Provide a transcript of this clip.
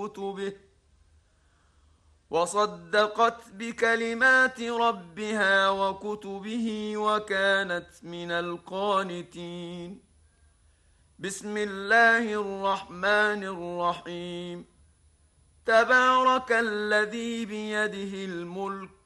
كتبه وصدقت بكلمات ربها وكتبه وكانت من القانتين. بسم الله الرحمن الرحيم. تبارك الذي بيده الملك